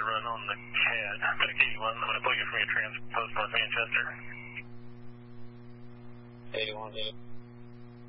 run on the CAD. Medic 81, I'm going to plug you from your transport Manchester. 81.